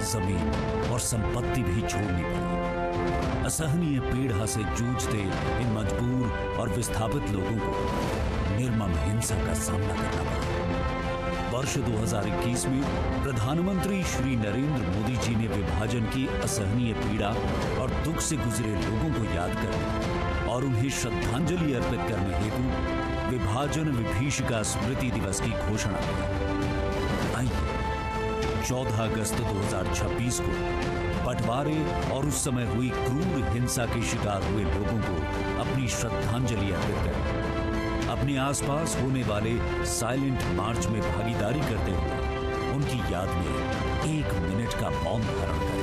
जमीन और संपत्ति भी छोड़नी पड़ी। असहनीय पीड़ा से जूझते इन मजबूर और विस्थापित लोगों को निर्मम हिंसा का सामना करना पड़ा। वर्ष 2021 में प्रधानमंत्री श्री नरेंद्र मोदी जी ने विभाजन की असहनीय पीड़ा और दुख से गुजरे लोगों को याद करने और उन्हें श्रद्धांजलि अर्पित करने हेतु विभाजन विभीषिका स्मृति दिवस की घोषणा की। आइए 14 अगस्त 2026 को बंटवारे और उस समय हुई क्रूर हिंसा के शिकार हुए लोगों को अपनी श्रद्धांजलि अर्पित करें। अपने आसपास होने वाले साइलेंट मार्च में भागीदारी करते हुए उनकी याद में 1 मिनट का मौन धारण करें।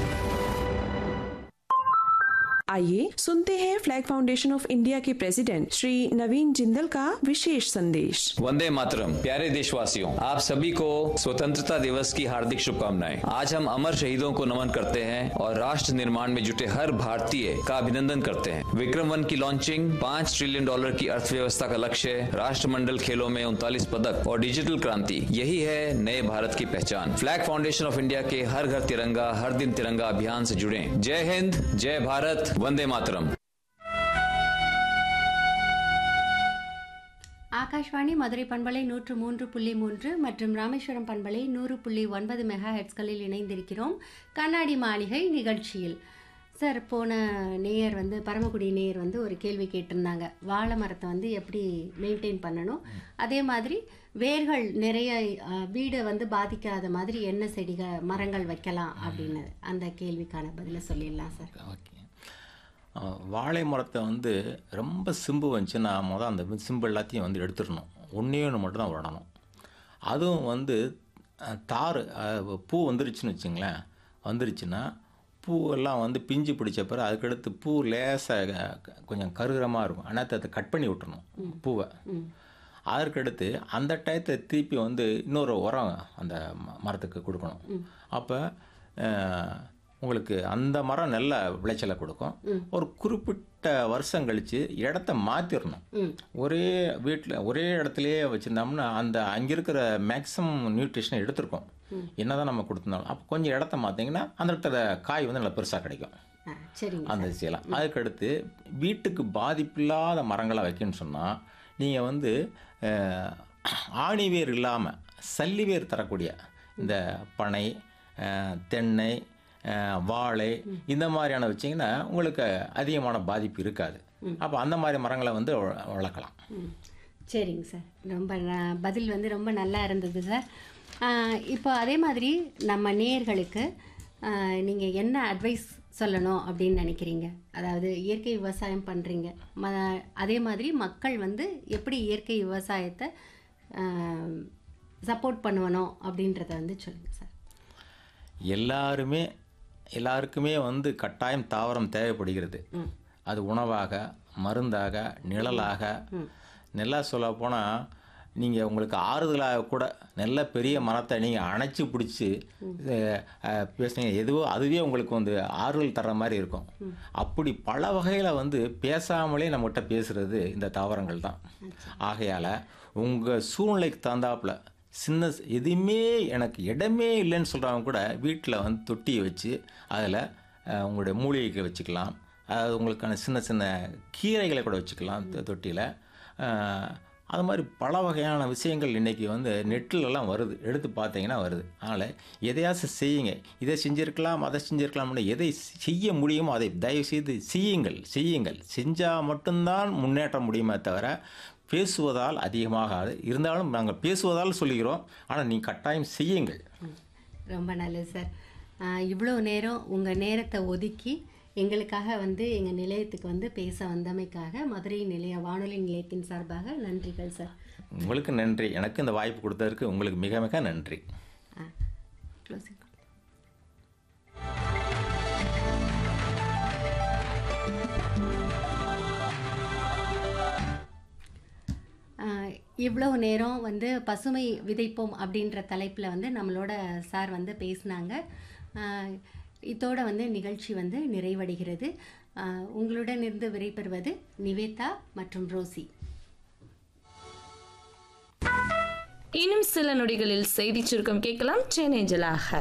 आइए सुनते हैं फ्लैग फाउंडेशन ऑफ इंडिया के प्रेसिडेंट श्री नवीन जिंदल का विशेष संदेश। वंदे मातरम। प्यारे देशवासियों, आप सभी को स्वतंत्रता दिवस की हार्दिक शुभकामनाएं। आज हम अमर शहीदों को नमन करते हैं और राष्ट्र निर्माण में जुटे हर भारतीय का अभिनंदन करते हैं। विक्रम-1 की लॉन्चिंग, $5 ट्रिलियन की अर्थव्यवस्था का लक्ष्य, राष्ट्रमंडल खेलों में 39 पदक और डिजिटल क्रांति, यही है नए भारत की पहचान। फ्लैग फाउंडेशन ऑफ इंडिया के हर घर तिरंगा, हर दिन तिरंगा अभियान से जुड़े। जय हिंद, जय भारत, वंदे मातरम। ஆகாஷ்வாணி மதுரை பண்பலை 103.3 மற்றும் ராமேஸ்வரம் பண்பலை 100.9 மெகாஹெர்ட்ஸ்களில் இணைந்திருக்கிறோம் கண்ணாடி மாளிகை நிகழ்ச்சியில். சார், போன நேயர் பரமக்குடி நேயர் ஒரு கேள்வி கேட்டிருந்தாங்க. வாழை மரத்தை எப்படி மெயின்டைன் பண்ணணும், அதே மாதிரி வேர்கள் நிறைய வீடை பாதிக்காத மாதிரி என்ன செடிகள் மரங்கள் வைக்கலாம் அப்படின்னு அந்த கேள்விக்கான பதிலை சொல்லிடலாம் சார். ஓகே, வாழை மரத்தை ரொம்ப சிம்பு வந்துச்சுன்னா அந்த சிம்பு எல்லாத்தையும் எடுத்துடணும். ஒன்றே ஒன்று மட்டும் தான் விடணும். அதுவும் தார் பூ வந்துருச்சுன்னு வச்சுங்களேன், வந்துருச்சுன்னா பூவெல்லாம் பிஞ்சு பிடிச்ச பிறகு அதுக்கடுத்து பூ லேசாக கொஞ்சம் கருகரமாக இருக்கும். ஆனால் அதை கட் பண்ணி விட்டுறணும் பூவை. அதற்கடுத்து அந்த டயத்தை திருப்பி இன்னொரு உரம் அந்த மரத்துக்கு கொடுக்கணும். அப்போ உங்களுக்கு அந்த மரம் நல்ல விளைச்சலை கொடுக்கும். ஒரு குறிப்பிட்ட வருஷம் கழித்து இடத்த மாற்றிடணும். ஒரே வீட்டில் ஒரே இடத்துலையே வச்சுருந்தோம்னா அந்த அங்கே இருக்கிற மேக்ஸிமம் நியூட்ரிஷனை எடுத்துருக்கோம். என்ன தான் நம்ம கொடுத்துருந்தாலும் அப்போ கொஞ்சம் இடத்த மாற்றிங்கன்னா அந்த இடத்துல காய் நல்லா பெருசாக கிடைக்கும். அந்த செய்யலாம். அதுக்கடுத்து வீட்டுக்கு பாதிப்பில்லாத மரங்களை வைக்கணும்னு சொன்னால் நீங்கள் ஆணிவேர் இல்லாமல் சல்லிவேர் தரக்கூடிய இந்த பனை, தென்னை, வாழை இந்த மாதிரியான வச்சிங்கன்னா உங்களுக்கு அதிகமான பாதிப்பு இருக்காது. அப்போ அந்த மாதிரி மரங்களை வளர்க்கலாம். சரிங்க சார், ரொம்ப பதில் ரொம்ப நல்லா இருந்தது சார். இப்போ அதே மாதிரி நம்ம நேயர்களுக்கு நீங்கள் என்ன அட்வைஸ் சொல்லணும் அப்படின்னு நினைக்கிறீங்க? அதாவது இயற்கை விவசாயம் பண்ணுறீங்க, அதே மாதிரி மக்கள் எப்படி இயற்கை விவசாயத்தை சப்போர்ட் பண்ணுவணும் அப்படின்றத சொல்லுங்கள் சார். எல்லாருக்குமே கட்டாயம் தாவரம் தேவைப்படுகிறது. அது உணவாக, மருந்தாக, நிழலாக. நல்லா சொல்ல போனால் நீங்கள் உங்களுக்கு ஆறுதலாக கூட நல்ல பெரிய மரத்தை நீங்கள் அணைச்சி பிடிச்சி பேசுனீங்க, எதுவோ அதுவே உங்களுக்கு ஆறுதல் தர்ற மாதிரி இருக்கும். அப்படி பல வகையில் பேசாமலே நம்மகிட்ட பேசுகிறது இந்த தாவரங்கள் தான். ஆகையால் உங்கள் சூழ்நிலைக்கு தகுந்தாப்புல சின்ன எதுவுமே எனக்கு இடமே இல்லைன்னு சொல்கிறவங்க கூட வீட்டில் தொட்டியை வச்சு அதில் உங்களுடைய மூலிகைக்கு வச்சுக்கலாம். அதாவது உங்களுக்கான சின்ன சின்ன கீரைகளை கூட வச்சுக்கலாம் தொட்டியில். அது மாதிரி பல வகையான விஷயங்கள் இன்றைக்கி நெட்டிலெல்லாம் வருது, எடுத்து பார்த்தீங்கன்னா வருது. அதனால் எதையாச்சும் செய்யுங்க. இதை செஞ்சுருக்கலாம், அதை செஞ்சுருக்கலாம்னு எதை செய்ய முடியுமோ அதை தயவுசெய்து செய்யுங்கள். செஞ்சால் மட்டும்தான் முன்னேற்ற முடியுமே தவிர பேசுவதால் அதிகமாகாது. இருந்தாலும் நாங்கள் பேசுவதால் சொல்லுகிறோம், ஆனால் நீங்கள் கட்டாயம் செய்யுங்கள். ரொம்ப நல்லது சார். இவ்வளோ நேரம் உங்கள் நேரத்தை ஒதுக்கி எங்களுக்காக எங்கள் நிலையத்துக்கு பேச வந்தமைக்காக மதுரை நிலைய வானொலி நிலையத்தின் சார்பாக நன்றிகள் சார். உங்களுக்கு நன்றி. எனக்கு இந்த வாய்ப்பு கொடுத்ததற்கு உங்களுக்கு மிக மிக நன்றி. க்ளோசிங். இவ்வளோ நேரம் பசுமை விதைப்போம் அப்படின்ற தலைப்பில் நம்மளோட சார் பேசினாங்க. இதோட நிகழ்ச்சி நிறைவடைகிறது. உங்களுடன் இருந்து விடைபெறுவது நிவேதா மற்றும் ரோசி. இன்னும் சில நொடிகளில் செய்தி சுருக்கம் கேட்கலாம் சென்னை ஜலாக.